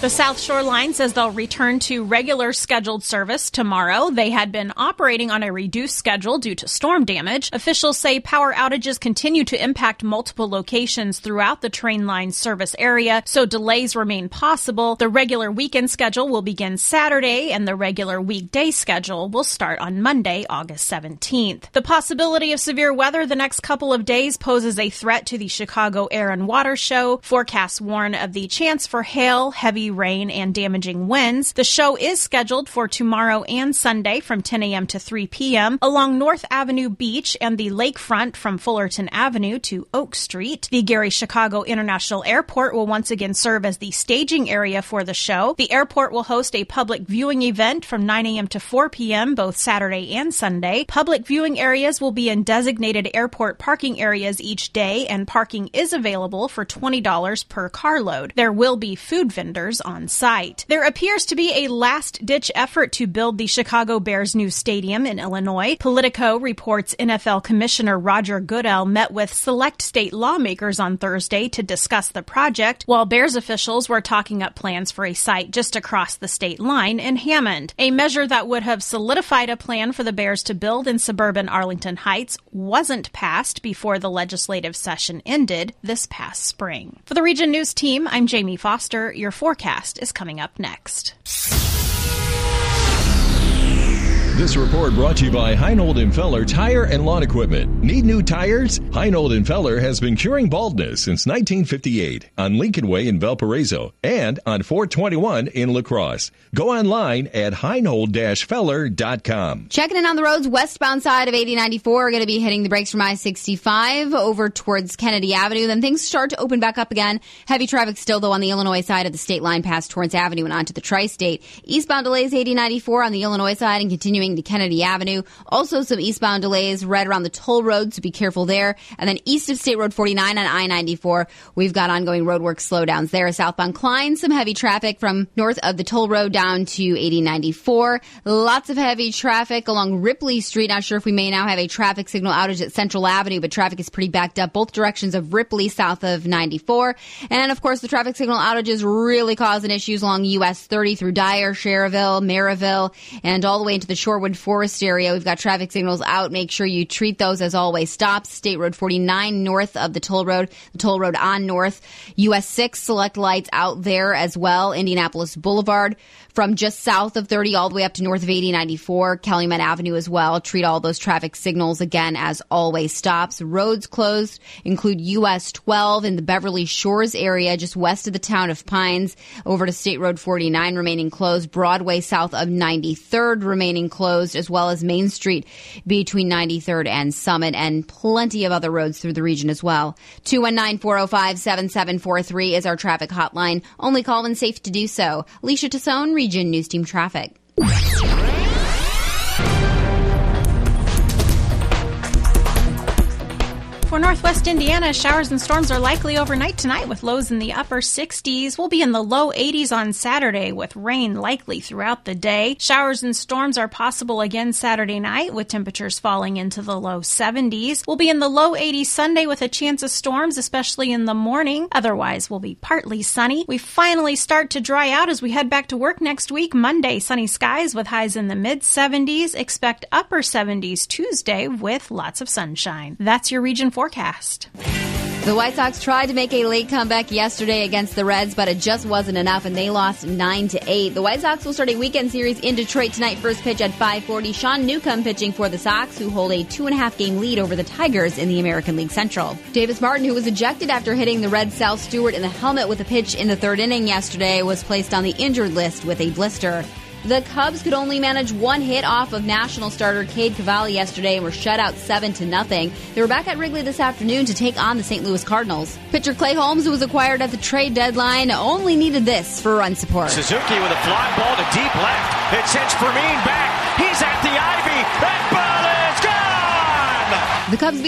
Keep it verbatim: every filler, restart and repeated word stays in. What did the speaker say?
The South Shore Line says they'll return to regular scheduled service tomorrow. They had been operating on a reduced schedule due to storm damage. Officials say power outages continue to impact multiple locations throughout the train line service area, so delays remain possible. The regular weekend schedule will begin Saturday, and the regular weekday schedule will start on Monday, August seventeenth. The possibility of severe weather the next couple of days poses a threat to the Chicago Air and Water Show. Forecasts warn of the chance for hail, heavy rain, and damaging winds. The show is scheduled for tomorrow and Sunday from ten a.m. to three p.m. along North Avenue Beach and the lakefront from Fullerton Avenue to Oak Street. The Gary Chicago International Airport will once again serve as the staging area for the show. The airport will host a public viewing event from nine a.m. to four p.m. both Saturday and Sunday. Public viewing areas will be in designated airport parking areas each day, and parking is available for twenty dollars per carload. There will be food vendors on site. There appears to be a last-ditch effort to build the Chicago Bears' new stadium in Illinois. Politico reports N F L Commissioner Roger Goodell met with select state lawmakers on Thursday to discuss the project, while Bears officials were talking up plans for a site just across the state line in Hammond. A measure that would have solidified a plan for the Bears to build in suburban Arlington Heights wasn't passed before the legislative session ended this past spring. For the Region News team, I'm Jamie Foster. Your forecast is coming up next. This report brought to you by Heinold and Feller Tire and Lawn Equipment. Need new tires? Heinold and Feller has been curing baldness since nineteen fifty-eight on Lincoln Way in Valparaiso and on four twenty-one in La Crosse. Go online at heinold dash feller dot com. Checking in on the roads, westbound side of eighty ninety-four are going to be hitting the brakes from I sixty-five over towards Kennedy Avenue. Then things start to open back up again. Heavy traffic still, though, on the Illinois side of the state line past Torrance Avenue and onto the Tri-State. Eastbound delays eighty ninety-four on the Illinois side and continuing to Kennedy Avenue. Also some eastbound delays right around the toll road, so be careful there. And then east of State Road forty-nine on I ninety-four, we've got ongoing roadwork slowdowns there. Southbound Klein, some heavy traffic from north of the toll road down to eighty ninety-four. Lots of heavy traffic along Ripley Street. Not sure if we may now have a traffic signal outage at Central Avenue, but traffic is pretty backed up both directions of Ripley south of ninety-four. And of course, the traffic signal outages really causing issues along U S thirty through Dyer, Cherville, Maryville, and all the way into the Shorewood Forest area. We've got traffic signals out. Make sure you treat those as always stops. State Road forty-nine north of the toll road, the toll road on north. U S six select lights out there as well. Indianapolis Boulevard from just south of thirty all the way up to north of eighty ninety-four. Calumet Avenue as well. Treat all those traffic signals again as always stops. Roads closed include U S twelve in the Beverly Shores area just west of the town of Pines over to State Road forty-nine remaining closed. Broadway south of ninety-third remaining closed, as well as Main Street between ninety-third and Summit, and plenty of other roads through the region as well. two one nine, four oh five, seven seven four three is our traffic hotline. Only call when safe to do so. Alicia Tassone, Region News Team Traffic. For Northwest Indiana, showers and storms are likely overnight tonight with lows in the upper sixties. We'll be in the low eighties on Saturday with rain likely throughout the day. Showers and storms are possible again Saturday night with temperatures falling into the low seventies. We'll be in the low eighties Sunday with a chance of storms, especially in the morning. Otherwise, we'll be partly sunny. We finally start to dry out as we head back to work next week. Monday, sunny skies with highs in the mid seventies. Expect upper seventies Tuesday with lots of sunshine. That's your region forecast. The White Sox tried to make a late comeback yesterday against the Reds, but it just wasn't enough, and they lost nine to eight. The White Sox will start a weekend series in Detroit tonight. First pitch at five forty. Sean Newcomb pitching for the Sox, who hold a two-and-a-half game lead over the Tigers in the American League Central. Davis Martin, who was ejected after hitting the Red Sal Stewart in the helmet with a pitch in the third inning yesterday, was placed on the injured list with a blister. The Cubs could only manage one hit off of national starter Cade Cavalli yesterday and were shut out seven to nothing. They were back at Wrigley this afternoon to take on the Saint Louis Cardinals. Pitcher Clay Holmes, who was acquired at the trade deadline, only needed this for run support. Suzuki with a fly ball to deep left. It sends Fermin back. He's at the ivy. That ball is gone! The Cubs